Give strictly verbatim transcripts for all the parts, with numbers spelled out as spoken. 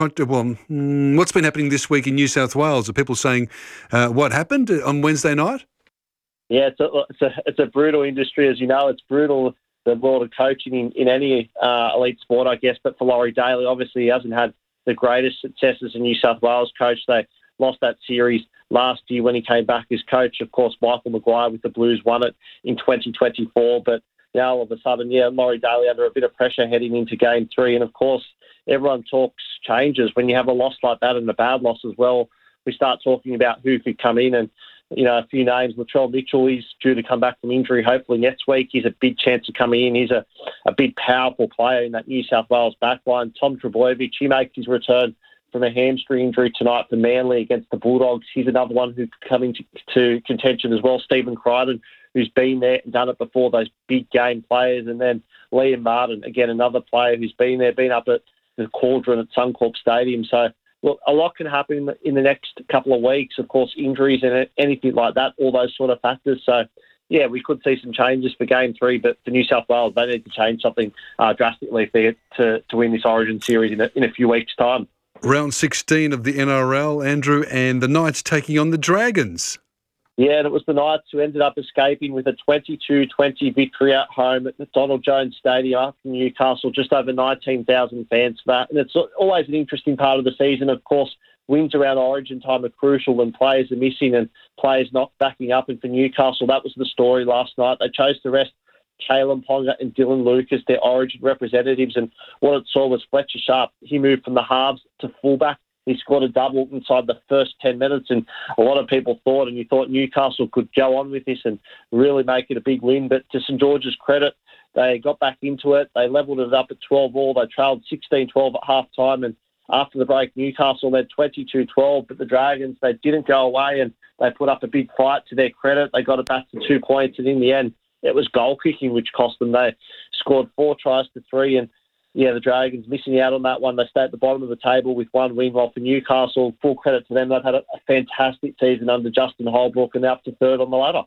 What, well, mm, what's been happening this week in New South Wales? Are people saying uh, what happened on Wednesday night? Yeah, it's a, it's a it's a brutal industry, as you know. It's brutal, the world of coaching in, in any uh, elite sport, I guess. But for Laurie Daly, obviously he hasn't had the greatest successes in New South Wales coach. They lost that series last year when he came back as coach. Of course, Michael Maguire with the Blues won it in twenty twenty-four. But now all of a sudden, yeah, Laurie Daly under a bit of pressure heading into game three. And of course, everyone talks changes. When you have a loss like that and a bad loss as well, we start talking about who could come in. And, you know, a few names. Latrell Mitchell, he's due to come back from injury hopefully next week. He's a big chance of coming in. He's a, a big, powerful player in that New South Wales backline. Tom Trbojevic, he makes his return from a hamstring injury tonight for Manly against the Bulldogs. He's another one who could come into to contention as well. Stephen Crichton, who's been there and done it before, those big game players. And then Liam Martin, again, another player who's been there, been up at the Cauldron at Suncorp Stadium. So, look, a lot can happen in the, in the next couple of weeks. Of course, injuries and anything like that, all those sort of factors. So, yeah, we could see some changes for Game three, but for New South Wales, they need to change something uh, drastically if they're to, to win this Origin series in a, in a few weeks' time. Round sixteen of the N R L, Andrew, and the Knights taking on the Dragons. Yeah, and it was the Knights who ended up escaping with a twenty-two twenty victory at home at the Donald Jones Stadium up in Newcastle. Just over nineteen thousand fans for that. And it's always an interesting part of the season. Of course, wins around Origin time are crucial when players are missing and players not backing up. And for Newcastle, that was the story last night. They chose to rest Kalen Ponga and Dylan Lucas, their Origin representatives. And what it saw was Fletcher Sharp. He moved from the halves to fullback. He scored a double inside the first ten minutes, and a lot of people thought, and you thought Newcastle could go on with this and really make it a big win. But to St George's credit, they got back into it. They levelled it up at twelve all. They trailed sixteen twelve at half time, and after the break, Newcastle led twenty-two twelve. But the Dragons, they didn't go away, and they put up a big fight. To their credit, they got it back to two points, and in the end, it was goal kicking which cost them. They scored four tries to three, and yeah, the Dragons missing out on that one. They stay at the bottom of the table with one win, while for Newcastle, full credit to them. They've had a, a fantastic season under Justin Holbrook and they're up to third on the ladder.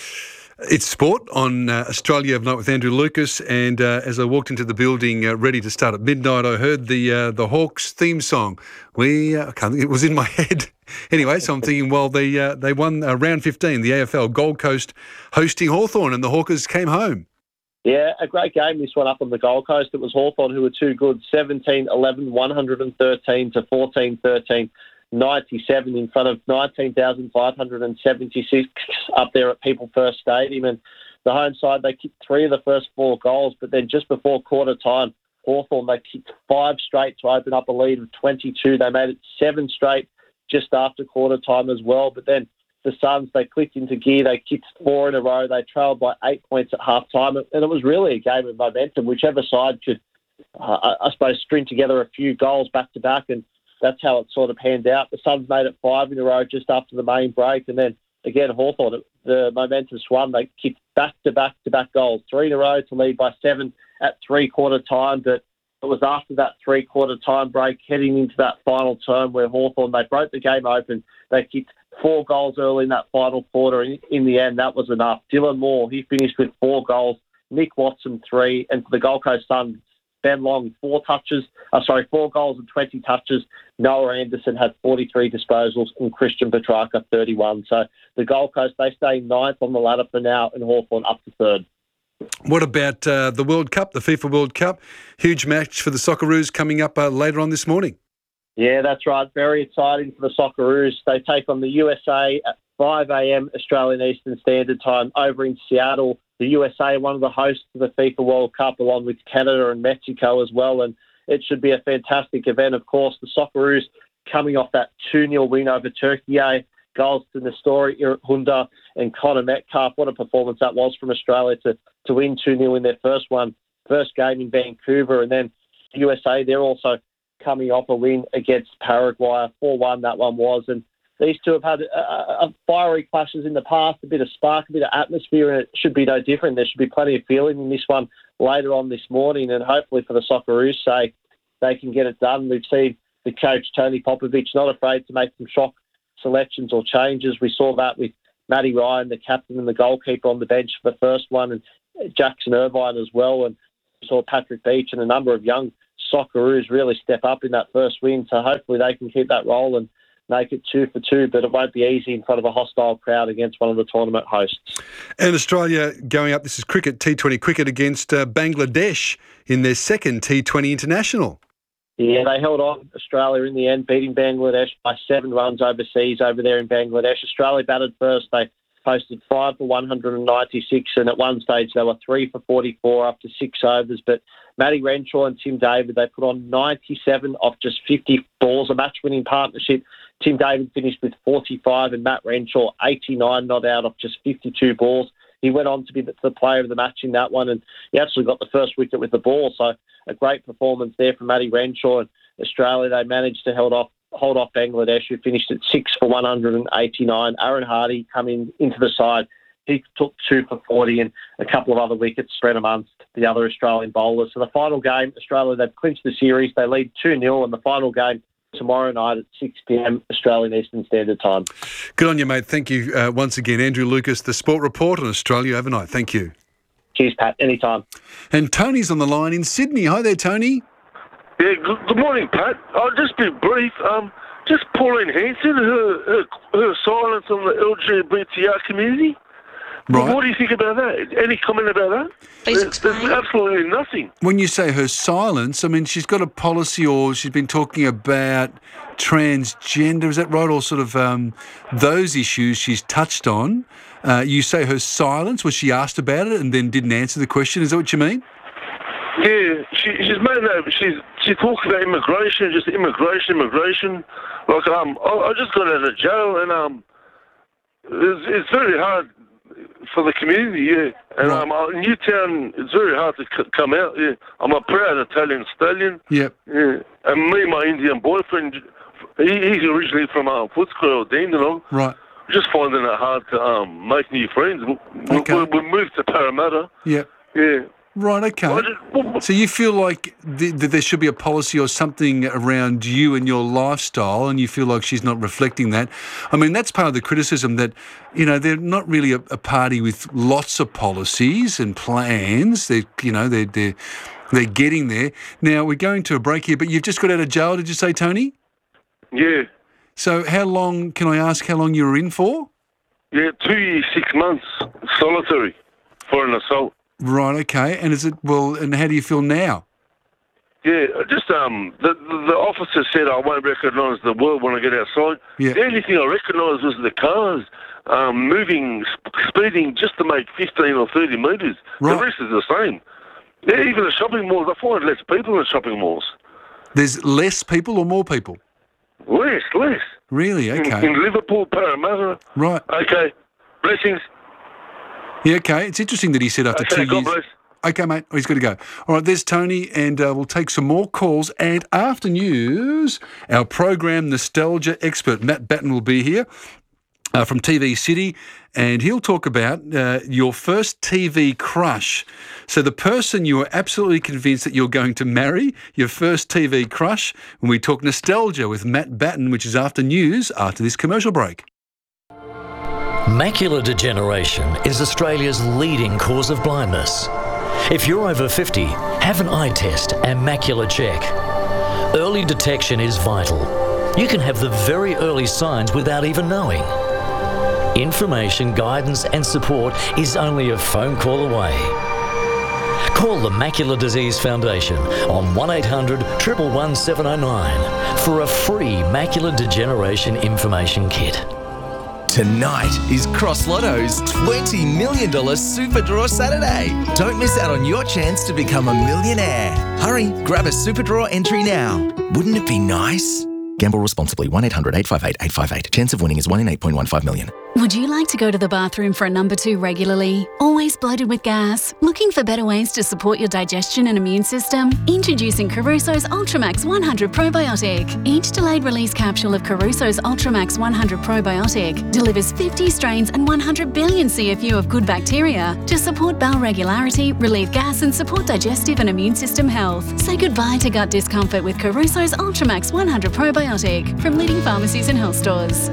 It's sport on uh, Australia Night with Andrew Lucas, and uh, as I walked into the building uh, ready to start at midnight, I heard the uh, the Hawks theme song. We uh, I can't, it was in my head. Anyway, so I'm thinking, well, they uh, they won uh, round fifteen, the A F L, Gold Coast hosting Hawthorn, and the Hawkers came home. Yeah, a great game, this one up on the Gold Coast. It was Hawthorn who were too good, seventeen eleven, one hundred thirteen to fourteen thirteen, ninety-seven in front of nineteen thousand five hundred seventy-six up there at People First Stadium. And the home side, they kicked three of the first four goals, but then just before quarter time, Hawthorn, they kicked five straight to open up a lead of twenty-two. They made it seven straight just after quarter time as well, but then the Suns, they clicked into gear. They kicked four in a row. They trailed by eight points at half time. And it was really a game of momentum. Whichever side could, uh, I suppose, string together a few goals back to back. And that's how it sort of panned out. The Suns made it five in a row just after the main break. And then, again, Hawthorn, the momentum swung. They kicked back to back to back goals. Three in a row to lead by seven at three-quarter time. But it was after that three-quarter time break, heading into that final term where Hawthorn, they broke the game open. They kicked four goals early in that final quarter. In, in the end, that was enough. Dylan Moore, he finished with four goals. Nick Watson, three. And for the Gold Coast Suns, Ben Long, four touches. Uh, sorry, four goals and twenty touches. Noah Anderson had forty-three disposals and Christian Petrarca, thirty-one. So the Gold Coast, they stay ninth on the ladder for now and Hawthorn up to third. What about uh, the World Cup, the FIFA World Cup? Huge match for the Socceroos coming up uh, later on this morning. Yeah, that's right. Very exciting for the Socceroos. They take on the U S A at five a.m. Australian Eastern Standard Time over in Seattle. The U S A, one of the hosts of the FIFA World Cup, along with Canada and Mexico as well. And it should be a fantastic event. Of course, the Socceroos coming off that two nil win over Turkey. Goals to Nestori Irhunda and Connor Metcalf. What a performance that was from Australia to, to win two nil in their first one, first game in Vancouver. And then the U S A, they're also coming off a win against Paraguay, four one that one was. And these two have had uh, uh, fiery clashes in the past, a bit of spark, a bit of atmosphere, and it should be no different. There should be plenty of feeling in this one later on this morning, and hopefully for the Socceroos' sake, they can get it done. We've seen the coach, Tony Popovic, not afraid to make some shock selections or changes. We saw that with Matty Ryan, the captain and the goalkeeper on the bench for the first one, and Jackson Irvine as well, and we saw Patrick Beach and a number of young Socceroos really step up in that first win. So hopefully they can keep that roll and make it two for two, but it won't be easy in front of a hostile crowd against one of the tournament hosts. And Australia going up, this is cricket, T twenty cricket against uh, Bangladesh in their second T twenty international. Yeah, they held on, Australia in the end, beating Bangladesh by seven runs overseas over there in Bangladesh. Australia batted first. They posted five for one hundred ninety-six, and at one stage they were three for forty-four after six overs. But Matty Renshaw and Tim David, they put on ninety-seven off just fifty balls, a match-winning partnership. Tim David finished with forty-five and Matt Renshaw eighty-nine not out off just fifty-two balls. He went on to be the player of the match in that one, and he actually got the first wicket with the ball. So a great performance there from Matty Renshaw. And Australia, they managed to hold off hold off Bangladesh, who finished at six for one hundred eighty-nine. Aaron Hardy coming into the side. He took two for forty and a couple of other wickets spread amongst the other Australian bowlers. So the final game, Australia, they've clinched the series. They lead two nil, and the final game tomorrow night at six p.m. Australian Eastern Standard Time. Good on you, mate. Thank you uh, once again. Andrew Lucas, the Sport Report on Australia overnight. Thank you. Cheers, Pat. Anytime. And Tony's on the line in Sydney. Hi there, Tony. Yeah, good, good morning, Pat. I'll just be brief. Um, just Pauline Hanson, her, her her silence on the L G B T R community. Right. What do you think about that? Any comment about that? Please There's, explain. there's absolutely nothing. When you say her silence, I mean, she's got a policy, or she's been talking about transgender, is that right? Or sort of um, those issues she's touched on. Uh, you say her silence, was she asked about it and then didn't answer the question? Is that what you mean? Yeah, she, she's made that. She's she talks about immigration, just immigration, immigration. Like um, I, I just got out of jail, and um, it's, it's very hard for the community. Yeah, and Right. um, uh, Newtown, it's very hard to c- come out. Yeah, I'm a proud Italian stallion. Yep. Yeah, and me, my Indian boyfriend, he, he's originally from uh, Footscray or Dandenong. Right. Just finding it hard to um make new friends. We, we, Okay. we, we moved to Parramatta. Yep. Yeah. Right, okay. I just, well, So you feel like th- that there should be a policy or something around you and your lifestyle, and you feel like she's not reflecting that. I mean, that's part of the criticism that, you know, they're not really a, a party with lots of policies and plans. They, you know, they're, they're, they're getting there. Now, we're going to a break here, but you've just got out of jail, did you say, Tony? yeah. So how long, can I ask how long you were in for? Yeah, two years, six months, solitary for an assault. Right, okay. And is it, well, and how do you feel now? Yeah, just um, the the, the officer said I won't recognise the world when I get outside. Yeah. The only thing I recognised was the cars um, moving, sp- speeding just to make fifteen or thirty metres. Right. The rest is the same. Yeah, even the shopping malls, I find less people in the shopping malls. There's less people or more people? Less, less. Really? In, Okay. in Liverpool, Parramatta. Right. Okay. Blessings. Yeah, okay. It's interesting that he said after Okay, two God years. bless. Okay, mate. Oh, he's got to go. All right, there's Tony, and uh, we'll take some more calls. And after news, our program nostalgia expert, Matt Batten, will be here uh, from T V City, and he'll talk about uh, your first T V crush. So the person you are absolutely convinced that you're going to marry, your first T V crush, when we talk nostalgia with Matt Batten, which is after news, after this commercial break. Macular degeneration is Australia's leading cause of blindness. If you're over fifty, have an eye test and macular check. Early detection is vital. You can have the very early signs without even knowing. Information, guidance and support is only a phone call away. Call the Macular Disease Foundation on one eight hundred, one one one, seven oh nine for a free macular degeneration information kit. Tonight is Cross Lotto's twenty million dollars Super Draw Saturday. Don't miss out on your chance to become a millionaire. Hurry, grab a Super Draw entry now. Wouldn't it be nice? Gamble responsibly. one eight hundred, eight five eight, eight five eight. Chance of winning is one in eight point one five million. Would you like to go to the bathroom for a number two regularly? Always bloated with gas? Looking for better ways to support your digestion and immune system? Introducing Caruso's Ultramax one hundred Probiotic. Each delayed release capsule of Caruso's Ultramax one hundred Probiotic delivers fifty strains and one hundred billion C F U of good bacteria to support bowel regularity, relieve gas and support digestive and immune system health. Say goodbye to gut discomfort with Caruso's Ultramax one hundred Probiotic from leading pharmacies and health stores.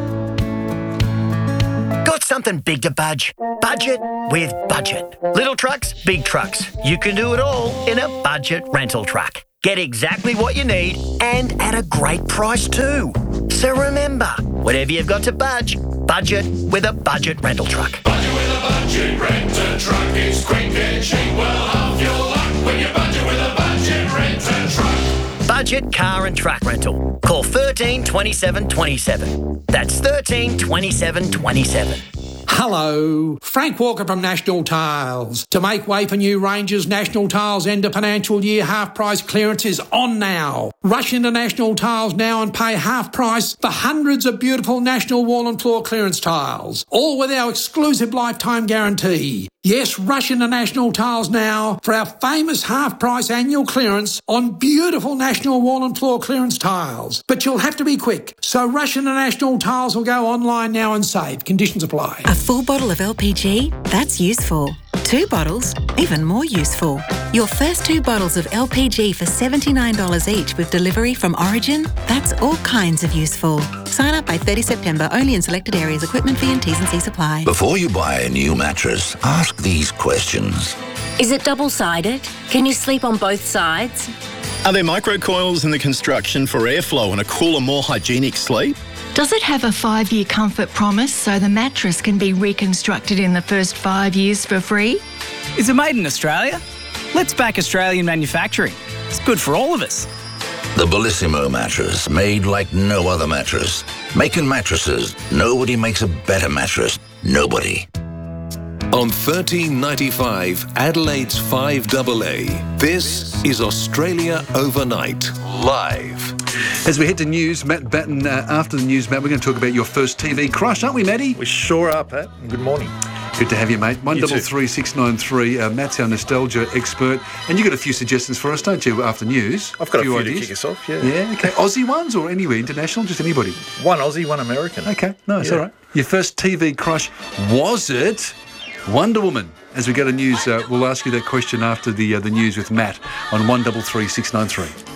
Got something big to budge? Budget with Budget. Little trucks, big trucks. You can do it all in a budget rental truck. Get exactly what you need and at a great price too. So remember, whatever you've got to budge, budget with a budget rental truck. Budget with a budget rent-a truck. It's quick and cheap. Well, half your luck when you budget with a budget rent-a truck. Budget car and truck rental. Call thirteen twenty-seven twenty-seven. That's thirteen twenty-seven twenty-seven. Hello, Frank Walker from National Tiles. To make way for new ranges, National Tiles end of financial year half price clearance is on now. Rush into National Tiles now and pay half price for hundreds of beautiful National wall and floor clearance tiles, all with our exclusive lifetime guarantee. Yes, rush into National Tiles now for our famous half price annual clearance on beautiful National wall and floor clearance tiles. But you'll have to be quick, so rush into National Tiles or go online now and save. Conditions apply. A full bottle of L P G? That's useful. Two bottles? Even more useful. Your first two bottles of L P G for seventy-nine dollars each with delivery from Origin? That's all kinds of useful. Sign up by thirtieth September, only in selected areas. Equipment fee and T's and C's apply. Before you buy a new mattress, ask these questions. Is it double-sided? Can you sleep on both sides? Are there microcoils in the construction for airflow and a cooler, more hygienic sleep? Does it have a five-year comfort promise so the mattress can be reconstructed in the first five years for free? Is it made in Australia? Let's back Australian manufacturing. It's good for all of us. The Bellissimo mattress, made like no other mattress. Making mattresses, nobody makes a better mattress. Nobody. On thirteen ninety-five, Adelaide's five A A, this is Australia Overnight, live. As we head to news, Matt Batten, uh, after the news, Matt, we're going to talk about your first T V crush, aren't we, Matty? We sure are, Pat. Good morning. Good to have you, mate. one double three six nine three. Uh, Matt's our nostalgia expert. And you got a few suggestions for us, don't you, after news? I've got a few, ideas. to kick us off, yeah. Yeah, okay. Aussie ones or anywhere, international, just anybody? One Aussie, one American. Okay, nice, yeah. all right. Your first T V crush, was it Wonder Woman? As we go to news, uh, we'll ask you that question after the uh, the news with Matt on one double three six nine three.